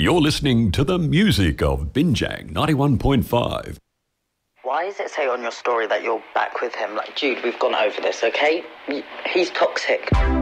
You're listening to the music of Binjang 91.5. Why does it say on your story that you're back with him? Like, Jude, we've gone over this, okay? He's toxic.